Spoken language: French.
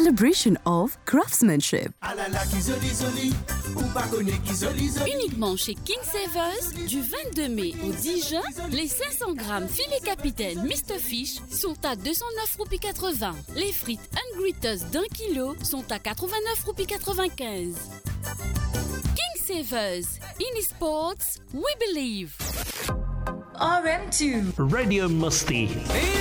celebration of craftsmanship. Uniquement chez King Savers, du 22 mai au 10 juin, les 500 grammes filet capitaine Mr. Fish sont à 209,80 €. Les frites Ungritters d'1 kilo sont à 89,95 €. King Savers, in sports, we believe. RM2 Radio Musti.